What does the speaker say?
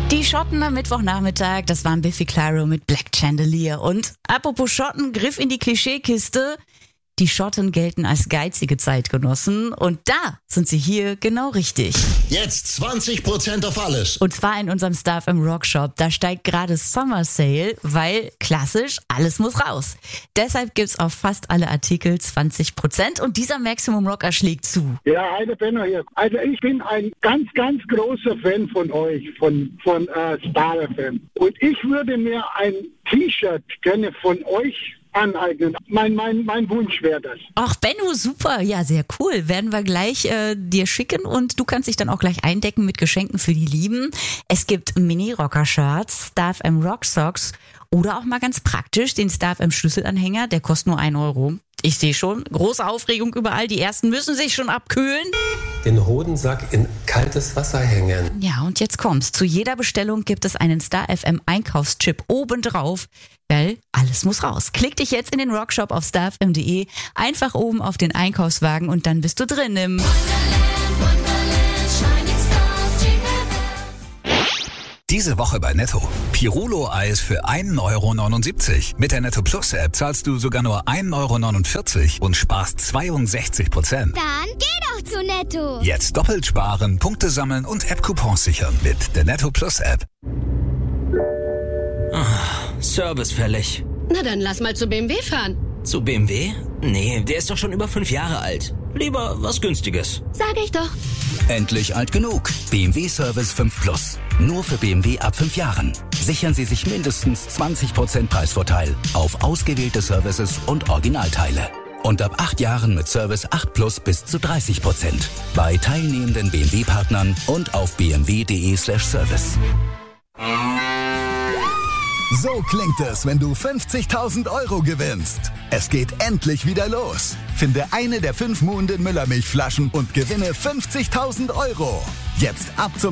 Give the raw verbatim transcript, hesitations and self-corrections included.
Die Schotten am Mittwochnachmittag, das waren Biffy Clyro mit Black Chandelier. Und apropos Schotten, Griff in die Klischeekiste. Die Schotten gelten als geizige Zeitgenossen und da sind sie hier genau richtig. Jetzt zwanzig Prozent auf alles. Und zwar in unserem Stuff im Rockshop. Da steigt gerade Summer Sale, weil klassisch, alles muss raus. Deshalb gibt's auf fast alle Artikel zwanzig Prozent und dieser Maximum Rocker schlägt zu. Ja, eine Benno hier. Also ich bin ein ganz, ganz großer Fan von euch, von, von äh, Star F M. Und ich würde mir ein T-Shirt gerne von euch aneignen. Mein, mein, mein Wunsch wäre das. Ach, Benno, super. Ja, sehr cool. Werden wir gleich äh, dir schicken und du kannst dich dann auch gleich eindecken mit Geschenken für die Lieben. Es gibt Mini-Rocker-Shirts, Star F M Rock-Socks oder auch mal ganz praktisch den Star F M Schlüsselanhänger. Der kostet nur ein Euro. Ich sehe schon, große Aufregung überall. Die ersten müssen sich schon abkühlen. Den Hodensack in kaltes Wasser hängen. Ja, und jetzt kommt's. Zu jeder Bestellung gibt es einen Star F M Einkaufschip obendrauf. Weil alles muss raus. Klick dich jetzt in den Rockshop auf star f m punkt d e, einfach oben auf den Einkaufswagen und dann bist du drin im Wonderland, Wonderland, Shining Stars. Diese Woche bei Netto. Pirulo-Eis für ein Euro neunundsiebzig. Mit der Netto Plus App zahlst du sogar nur ein Euro neunundvierzig und sparst zweiundsechzig Prozent. Dann geh doch zu Netto. Jetzt doppelt sparen, Punkte sammeln und App-Coupons sichern mit der Netto Plus App. Service fällig. Na dann lass mal zu B M W fahren. Zu B M W? Nee, der ist doch schon über fünf Jahre alt. Lieber was Günstiges. Sag ich doch. Endlich alt genug. B M W Service fünf Plus. Nur für B M W ab fünf Jahren. Sichern Sie sich mindestens zwanzig Prozent Preisvorteil auf ausgewählte Services und Originalteile. Und ab acht Jahren mit Service acht Plus bis zu dreißig Prozent. Bei teilnehmenden B M W-Partnern und auf b m w punkt d e slash service. So klingt es, wenn du fünfzigtausend Euro gewinnst. Es geht endlich wieder los. Finde eine der fünf Muhnden Müllermilchflaschen und gewinne fünfzigtausend Euro. Jetzt ab zum